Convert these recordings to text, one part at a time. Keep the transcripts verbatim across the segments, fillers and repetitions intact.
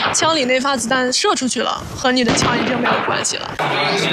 枪里那发子弹射出去了，和你的枪已经没有关系了。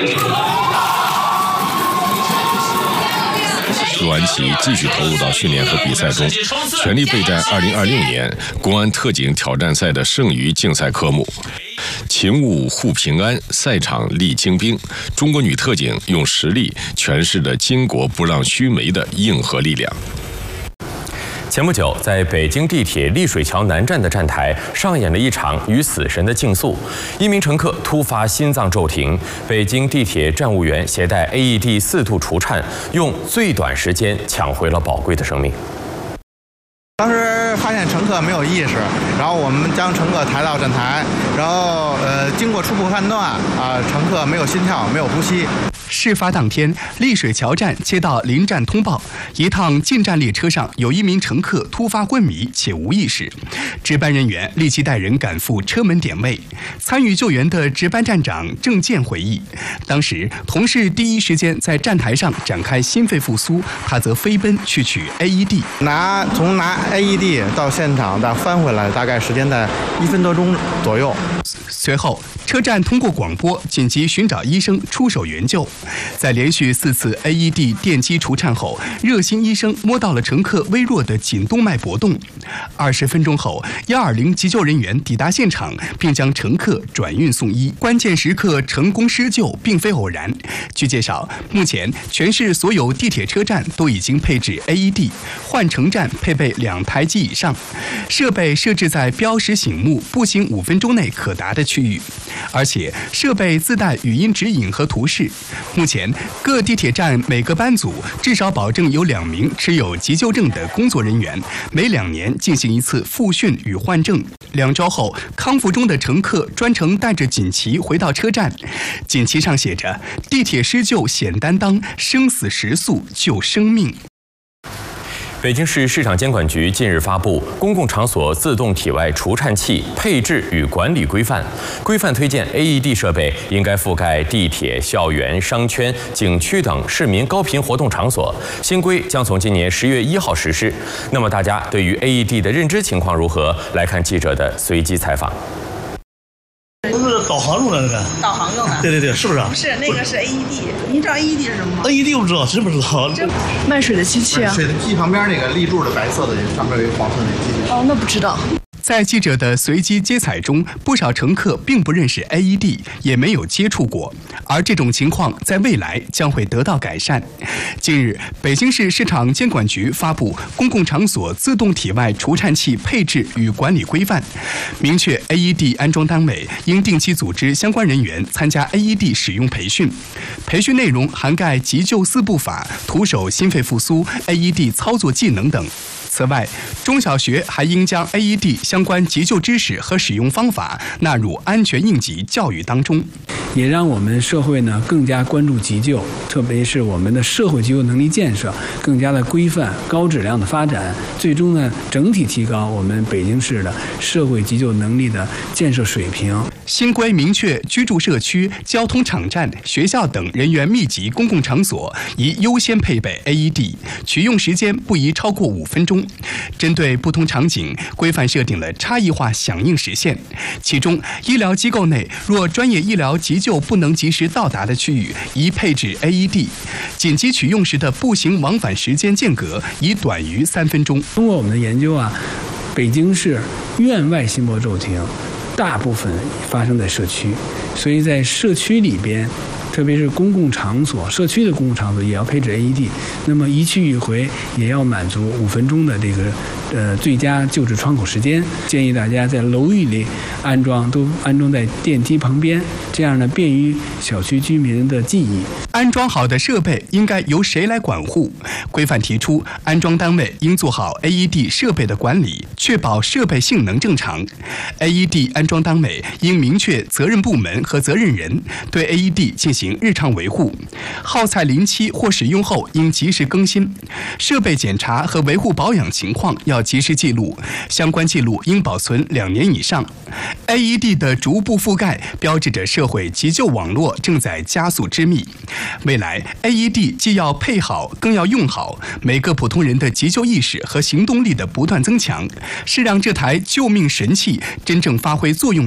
陆安琪继续投入到训练和比赛中，全力备战二零二六年公安特警挑战赛的剩余竞赛科目。勤务护平安，赛场立精兵。中国女特警用实力诠释了巾帼不让须眉的硬核力量。 前不久，在北京地铁丽水桥南站的站台上演了一场与死神的竞速。一名乘客突发心脏骤停，北京地铁站务员携带 A E D 四度除颤，用最短时间抢回了宝贵的生命。 当时发现乘客没有意识，然后我们将乘客抬到站台，然后呃，经过初步判断啊，乘客没有心跳，没有呼吸。 事发当天，丽水桥站接到临站通报，一趟进站列车上有一名乘客突发昏迷且无意识，值班人员立即带人赶赴车门点位。参与救援的值班站长郑健回忆，当时同事第一时间在站台上展开心肺复苏，他则飞奔去取 A E D， 拿从拿 A E D 到现场再翻回来，大概时间在一分多钟左右。 随后，车站通过广播紧急寻找医生出手援救。在连续四次 A E D 电击除颤后，热心医生摸到了乘客微弱的颈动脉搏动。二十分钟后，一二零急救人员抵达现场，并将乘客转运送医。关键时刻成功施救，并非偶然。据介绍，目前全市所有地铁车站都已经配置 A E D， 换乘站配备两台及以上，设备设置在标识醒目、步行五分钟内可达的区域，而且设备自带语音指引和图示。目前，各地铁站每个班组至少保证有两名持有急救证的工作人员，每两年进行一次复训与换证。两周后，康复中的乘客专程带着锦旗回到车站，锦旗上写着“地铁施救显担当，生死时速救生命”。 北京市市场监管局近日发布《公共场所自动体外除颤器配置与管理规范》，规范推荐 A E D 设备应该覆盖地铁、校园、商圈、景区等市民高频活动场所。新规将从今年十月一号实施。那么大家对于 A E D 的认知情况如何？来看记者的随机采访。 都是导航用的那个， 导航用的。 对对对，是不是？ 不是，那个是 A E D。您知道 A E D 是什么吗 ？A E D 我不知道，真不知道。 这卖水的机器啊。 水的机器旁边那个立柱的白色的，上面有一个黄色的机器。 哦，那不知道。 在记者的随机接采中，不少乘客并不认识 A E D， 也没有接触过，而这种情况在未来将会得到改善。近日，北京市市场监管局发布《公共场所自动体外除颤器配置与管理规范》，明确 A E D 安装单位应定期组织相关人员参加 A E D 使用培训，培训内容涵盖急救四步法、徒手心肺复苏、A E D 操作技能等。此外，中小学还应将 A E D 相关急救知识和使用方法纳入安全应急教育当中， 也让我们社会呢更加关注急救，特别是我们的社会急救能力建设更加的规范、高质量的发展，最终呢整体提高我们北京市的社会急救能力的建设水平。 新规明确，居住社区、交通场站、学校等人员密集公共场所宜优先配备 A E D， 取用时间不宜超过五分钟。针对不同场景，规范设定了差异化响应时限。其中，医疗机构内若专业医疗急救不能及时到达的区域，宜配置 A E D。紧急取用时的步行往返时间间隔宜短于三分钟。 通过我们的研究啊，北京市院外心搏骤停大部分发生在社区，所以在社区里边，特别是公共场所、社区的公共场所也要配置 A E D。那么一去一回也要满足五分钟的这个呃最佳救治窗口时间。建议大家在楼宇里安装，都安装在电梯旁边，这样呢便于小区居民的记忆。 安装好的设备应该由谁来管护？规范提出，安装单位应做好 A E D 设备的管理，确保设备性能正常。A E D 安装单位应明确责任部门和责任人，对 A E D 进行日常维护，耗材临期或使用后应及时更新，设备检查和维护保养情况要及时记录，相关记录应保存两年以上。A E D 的逐步覆盖标志着社会急救网络正在加速织密。未来 A E D 既要配好，更要用好，每个普通人的急救意识和行动力的不断增强，是让这台救命神器真正发挥作用